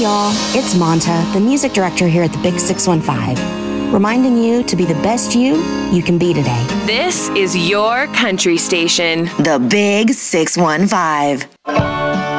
y'all, it's Monta, the music director here at the Big 615, reminding you to be the best you can be today. This is your country station. The Big 615.